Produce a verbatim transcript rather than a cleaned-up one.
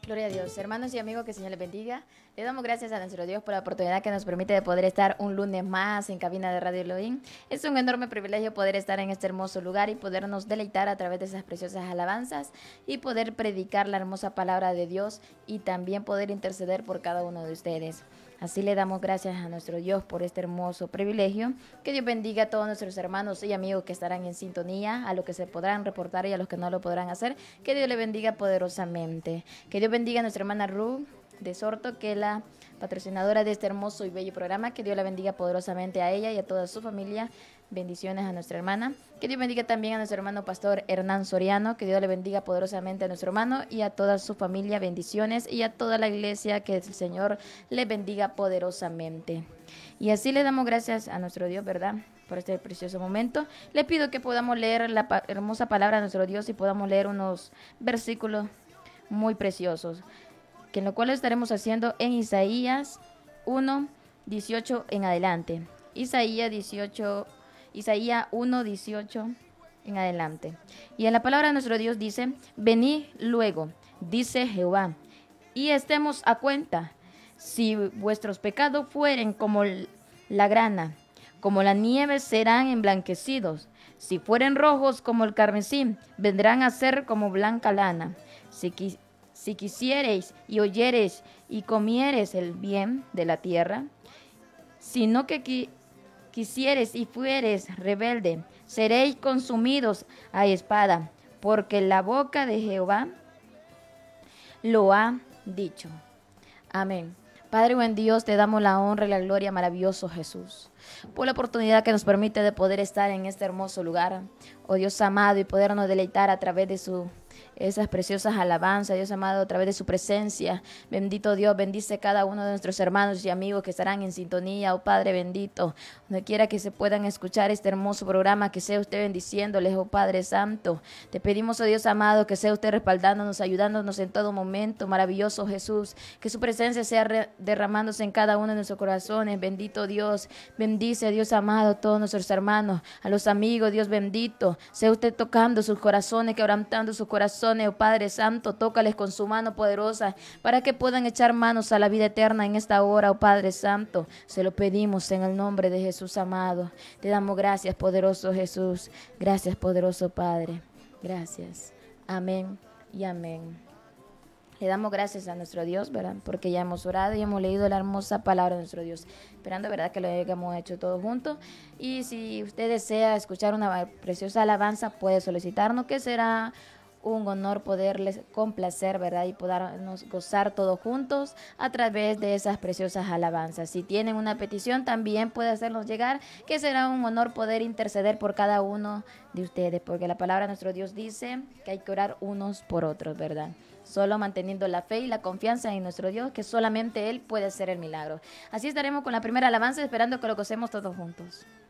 Gloria a Dios. Hermanos y amigos, que el Señor les bendiga. Le damos gracias a nuestro Dios por la oportunidad que nos permite de poder estar un lunes más en cabina de Radio Elohim. Es un enorme privilegio poder estar en este hermoso lugar y podernos deleitar a través de esas preciosas alabanzas y poder predicar la hermosa palabra de Dios y también poder interceder por cada uno de ustedes. Así le damos gracias a nuestro Dios por este hermoso privilegio. Que Dios bendiga a todos nuestros hermanos y amigos que estarán en sintonía, a los que se podrán reportar y a los que no lo podrán hacer. Que Dios le bendiga poderosamente. Que Dios bendiga a nuestra hermana Ruth de Sorto, que es la patrocinadora de este hermoso y bello programa. Que Dios la bendiga poderosamente a ella y a toda su familia. Bendiciones a nuestra hermana. Que Dios bendiga también a nuestro hermano pastor Hernán Soriano. Que Dios le bendiga poderosamente a nuestro hermano y a toda su familia. Bendiciones y a toda la iglesia. Que el Señor le bendiga poderosamente. Y así le damos gracias a nuestro Dios, ¿verdad?, por este precioso momento. Le pido que podamos leer la pa- hermosa palabra de nuestro Dios y podamos leer unos versículos muy preciosos, que en lo cual estaremos haciendo en Isaías uno, dieciocho en adelante. Isaías dieciocho, Isaías uno, dieciocho en adelante. Y en la palabra de nuestro Dios dice: venid luego, dice Jehová, y estemos a cuenta. Si vuestros pecados fueren como la grana, como la nieve serán emblanquecidos. Si fueren rojos como el carmesí, vendrán a ser como blanca lana. Si, qui- si quisiereis y oyereis y comiereis el bien de la tierra, sino que qui- quisiereis y fuereis rebelde, seréis consumidos a espada, porque la boca de Jehová lo ha dicho. Amén. Padre buen Dios, te damos la honra y la gloria, maravilloso Jesús, por la oportunidad que nos permite de poder estar en este hermoso lugar, oh Dios amado, y podernos deleitar a través de su esas preciosas alabanzas, Dios amado, a través de su presencia. Bendito Dios, bendice cada uno de nuestros hermanos y amigos que estarán en sintonía, oh Padre bendito, donde quiera que se puedan escuchar este hermoso programa, que sea usted bendiciéndoles, oh Padre Santo. Te pedimos, oh Dios amado, que sea usted respaldándonos, ayudándonos en todo momento, maravilloso Jesús, que su presencia sea re- derramándose en cada uno de nuestros corazones. Bendito Dios, bendice, Dios amado, a todos nuestros hermanos, a los amigos, Dios bendito, sea usted tocando sus corazones, quebrantando sus corazones, oh Padre Santo, tócales con su mano poderosa para que puedan echar manos a la vida eterna en esta hora, oh Padre Santo. Se lo pedimos en el nombre de Jesús amado. Te damos gracias, poderoso Jesús. Gracias, poderoso Padre. Gracias. Amén y amén. Le damos gracias a nuestro Dios, ¿verdad? Porque ya hemos orado y hemos leído la hermosa palabra de nuestro Dios. Esperando, ¿verdad?, que lo hayamos hecho todos juntos. Y si usted desea escuchar una preciosa alabanza, puede solicitarnos, que será un honor poderles complacer, ¿verdad?, y podernos gozar todos juntos a través de esas preciosas alabanzas. Si tienen una petición, también puede hacernos llegar, que será un honor poder interceder por cada uno de ustedes, porque la palabra de nuestro Dios dice que hay que orar unos por otros, ¿verdad? Solo manteniendo la fe y la confianza en nuestro Dios, que solamente Él puede hacer el milagro. Así estaremos con la primera alabanza, esperando que lo gocemos todos juntos.